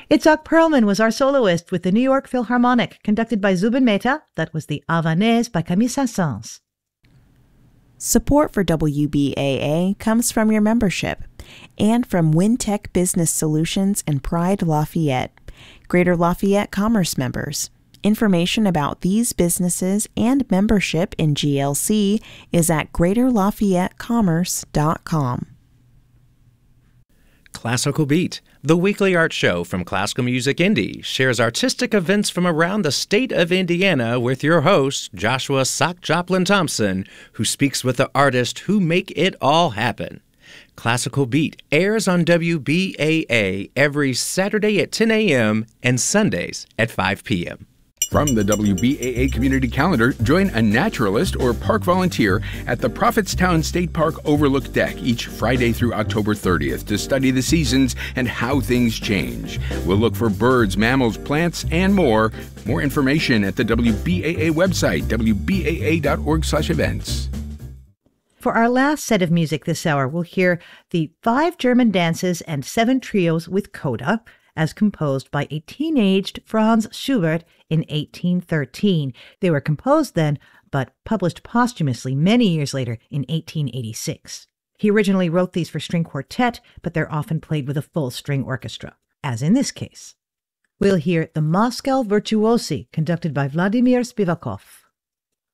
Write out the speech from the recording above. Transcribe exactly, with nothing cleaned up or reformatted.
Itzhak Perlman was our soloist with the New York Philharmonic, conducted by Zubin Mehta. That was the Havanaise by Camille Saint-Saëns. Support for W B A A comes from your membership and from Wintech Business Solutions and Pride Lafayette, Greater Lafayette Commerce members. Information about these businesses and membership in G L C is at greater lafayette commerce dot com. Classical Beat, the weekly art show from Classical Music Indie, shares artistic events from around the state of Indiana with your host, Joshua Sock Joplin Thompson, who speaks with the artists who make it all happen. Classical Beat airs on W B A A every Saturday at ten a.m. and Sundays at five p.m. From the W B A A Community Calendar, join a naturalist or park volunteer at the Prophetstown State Park Overlook Deck each Friday through October thirtieth to study the seasons and how things change. We'll look for birds, mammals, plants, and more. More information at the W B A A website, w b a a dot org slash events. For our last set of music this hour, we'll hear the five German dances and seven trios with coda, as composed by a teenaged Franz Schubert in eighteen thirteen. They were composed then, but published posthumously many years later in eighteen eighty-six. He originally wrote these for string quartet, but they're often played with a full string orchestra, as in this case. We'll hear the Moscow Virtuosi, conducted by Vladimir Spivakov.